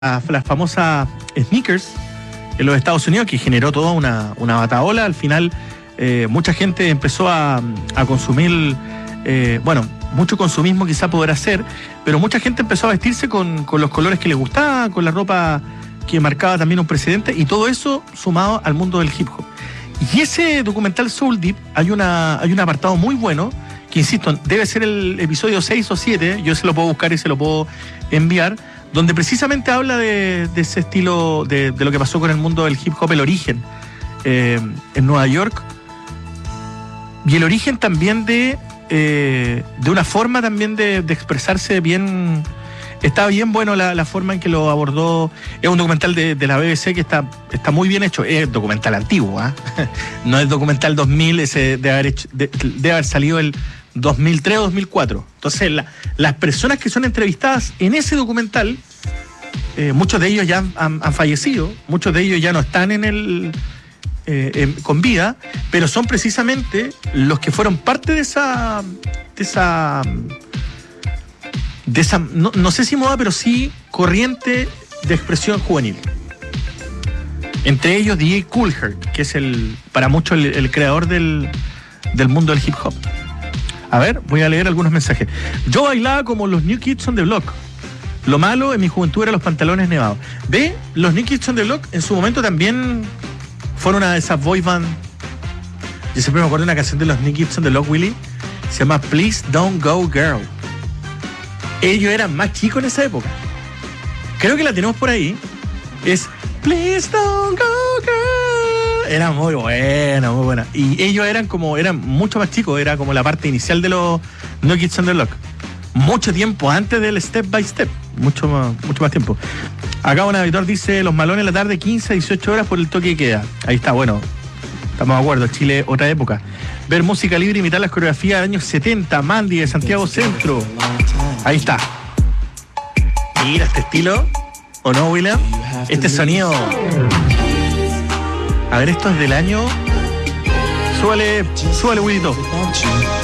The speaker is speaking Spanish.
la famosa Sneakers en los Estados Unidos, que generó toda una batahola. Al final mucha gente empezó a consumir, mucho consumismo quizá podrá ser, pero mucha gente empezó a vestirse con los colores que les gustaba, con la ropa que marcaba también un precedente, y todo eso sumado al mundo del hip hop. Y ese documental Soul Deep, hay un apartado muy bueno, que insisto, debe ser el episodio 6 o 7, yo se lo puedo buscar y se lo puedo enviar, donde precisamente habla de ese estilo, de lo que pasó con el mundo del hip hop, el origen en Nueva York, y el origen también de una forma también de expresarse bien. Está bien bueno la forma en que lo abordó. Es un documental de la BBC que está muy bien hecho. Es documental antiguo, ¿eh? No es documental 2000, ese debe haber salido el 2003 o 2004. Entonces las personas que son entrevistadas en ese documental, muchos de ellos ya han fallecido, muchos de ellos ya no están con vida, pero son precisamente los que fueron parte de esa no sé si moda, pero sí corriente de expresión juvenil. Entre ellos DJ Kool Herc, que es para muchos el creador del mundo del hip hop. A ver, voy a leer algunos mensajes. Yo bailaba como los New Kids on the Block. Lo malo en mi juventud eran los pantalones nevados. ¿Ve? Los New Kids on the Block en su momento también fueron una de esas boy band. Yo siempre me acuerdo de una canción de los New Kids on the Block, Willy. Se llama Please Don't Go Girl. Ellos eran más chicos en esa época. Creo que la tenemos por ahí. Es Please Don't Go Girl. Era muy buena, muy buena. Y ellos eran mucho más chicos. Era como la parte inicial de los No Kids on the Block. Mucho tiempo antes del Step by Step. Mucho más tiempo. Acá un auditor dice: los malones en la tarde, 15 a 18 horas por el toque de queda. Ahí está, bueno. Estamos de acuerdo. Chile, otra época. Ver música libre, imitar las coreografías de años 70. Mandy de Santiago Centro. Ahí está. Mira este estilo. ¿O no, William? Este sonido. A ver, esto es del año. Súbale, Willito.